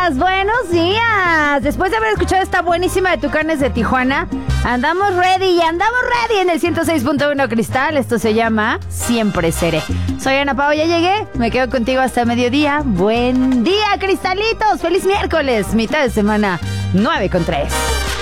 días, buenos días. Después de haber escuchado esta buenísima de Tucanes de Tijuana, andamos ready en el 106.1 Cristal. Esto se llama Siempre Seré. Soy Ana Pao, ya llegué, me quedo contigo hasta mediodía. Buen día, cristalitos, feliz miércoles, mitad de semana, 9:03.